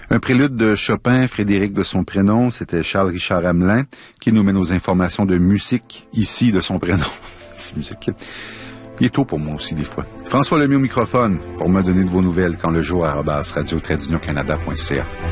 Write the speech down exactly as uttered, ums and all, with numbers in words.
Un prélude de Chopin, Frédéric de son prénom, c'était Charles-Richard Hamelin, qui nous mène aux informations de musique, ici de son prénom. C'est musique. Il est tôt pour moi aussi des fois. François Lemieux au microphone pour me donner de vos nouvelles quand le jour arobase radio tiret d'union canada point c a.